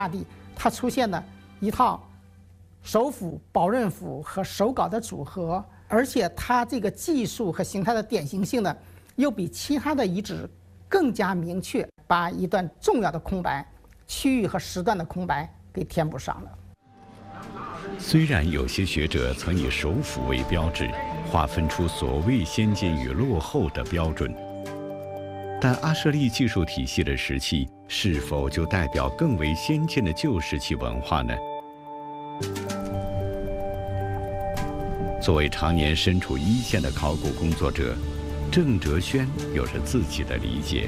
大地，它出现了一套手斧、保刃斧和手镐的组合，而且它这个技术和形态的典型性呢，又比其他的遗址更加明确，把一段重要的空白、区域和时段的空白给填补上了。 虽然有些学者曾以手斧为标志，划分出所谓先进与落后的标准，但阿舍利技术体系的时期是否就代表更为先进的旧石器文化呢？作为常年身处一线的考古工作者，郑哲轩有着自己的理解。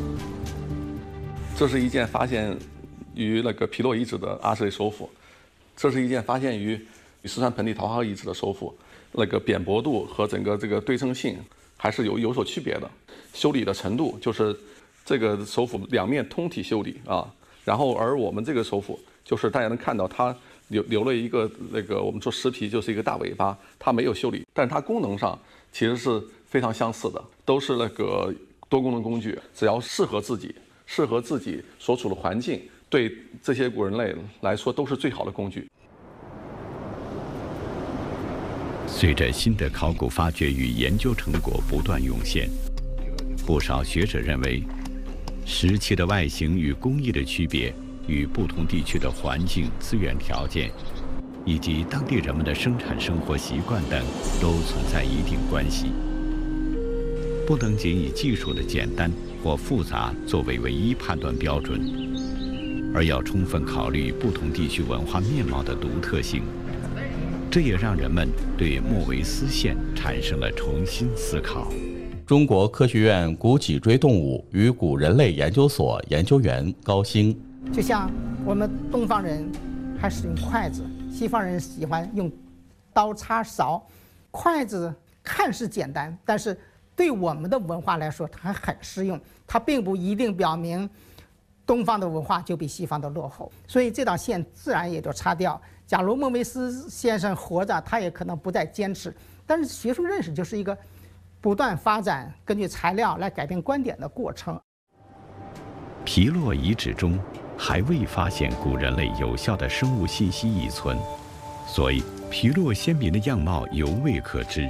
这是一件发现于皮洛遗址的阿舍利手斧，这是一件发现于石川盆地桃花遗址的手斧，扁薄度和整个这个对称性还是有所区别的。修理的程度就是这个手斧两面通体修理啊，然后而我们这个手斧就是大家能看到它留了一个我们说石皮就是一个大尾巴，它没有修理，但是它功能上其实是非常相似的，都是多功能工具，只要适合自己所处的环境，对这些古人类来说都是最好的工具。 随着新的考古发掘与研究成果不断涌现，不少学者认为，石器的外形与工艺的区别与不同地区的环境、资源条件，以及当地人们的生产生活习惯等，都存在一定关系。不能仅以技术的简单或复杂作为唯一判断标准，而要充分考虑不同地区文化面貌的独特性。这也让人们对莫维斯县产生了重新思考。 中国科学院古脊椎动物与古人类研究所研究员高兴， 就像我们东方人还使用筷子，西方人喜欢用刀叉勺。筷子看似简单，但是对我们的文化来说它很适用，它并不一定表明东方的文化就比西方的落后，所以这道线自然也就擦掉。假如莫维斯先生活着，他也可能不再坚持。但是学术认识就是一个不断发展，根据材料来改变观点的过程。 皮洛遗址中还未发现古人类有效的生物信息遗存，所以皮洛先民的样貌犹未可知。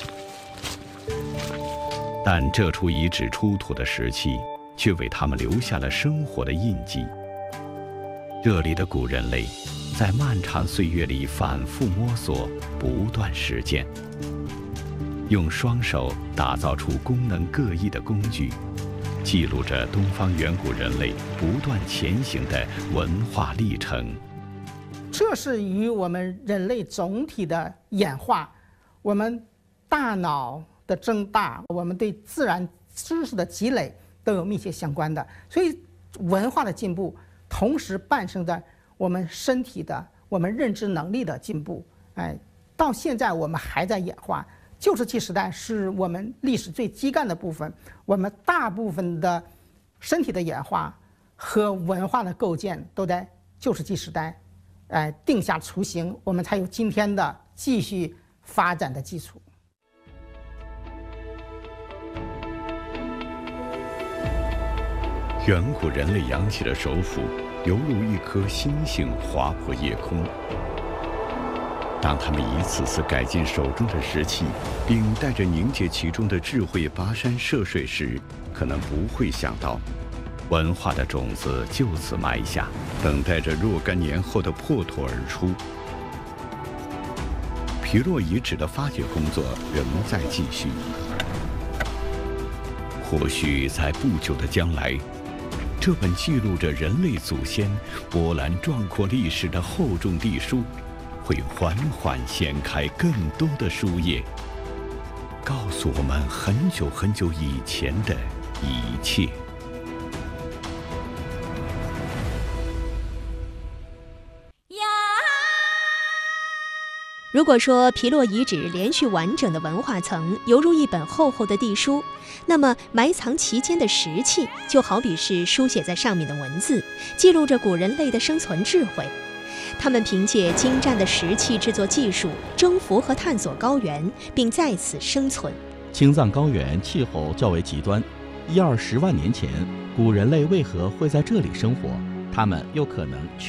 但这处遗址出土的石器却为他们留下了生活的印记。这里的古人类在漫长岁月里反复摸索，不断实践，用双手打造出功能各异的工具，记录着东方远古人类不断前行的文化历程。 这是与我们人类总体的演化，我们大脑的增大，我们对自然知识的积累都有密切相关的。所以文化的进步同时伴生着我们身体的、我们认知能力的进步。到现在我们还在演化。旧石器时代是我们历史最基干的部分，我们大部分的身体的演化和文化的构建都在旧石器时代，定下雏形，我们才有今天的继续发展的基础。 远古人类扬起的手斧，犹如一颗星星划破夜空。当他们一次次改进手中的石器，并带着凝结其中的智慧跋山涉水时，可能不会想到，文化的种子就此埋下，等待着若干年后的破土而出。皮洛遗址的发掘工作仍在继续，或许在不久的将来，这本记录着人类祖先波澜壮阔历史的厚重地书，会缓缓掀开更多的书页，告诉我们很久很久以前的一切。 如果说皮洛遗址连续完整的文化层犹如一本厚厚的地书，那么埋藏其间的石器就好比是书写在上面的文字，记录着古人类的生存智慧。他们凭借精湛的石器制作技术，征服和探索高原，并在此生存。 青藏高原气候较为极端，10-20万年前，古人类为何会在这里生活？它它们又可能